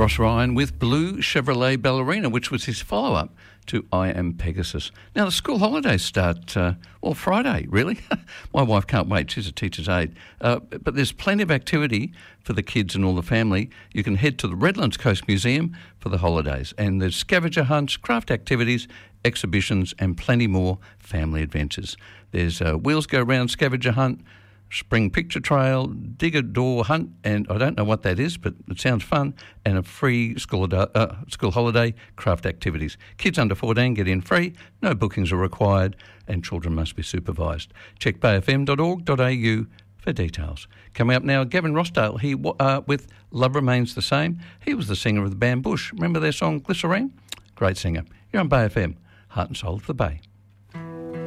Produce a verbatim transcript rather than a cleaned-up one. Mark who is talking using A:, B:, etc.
A: Ross Ryan with Blue Chevrolet Ballerina, which was his follow-up to I Am Pegasus. Now, the school holidays start, uh, well, Friday, really. My wife can't wait. She's a teacher's aide. Uh, but there's plenty of activity for the kids and all the family. You can head to the Redlands Coast Museum for the holidays. And there's scavenger hunts, craft activities, exhibitions, and plenty more family adventures. There's a Wheels Go Round scavenger hunt, spring picture trail, dig a door hunt, and I don't know what that is, but it sounds fun, and a free school, uh, school holiday craft activities. Kids under fourteen get in free, no bookings are required, and children must be supervised. Check bay f m dot org dot a u for details. Coming up now, Gavin Rossdale, he uh, with Love Remains the Same. He was the singer of the band Bush. Remember their song Glycerine? Great singer. You're on Bay F M, heart and soul of the Bay.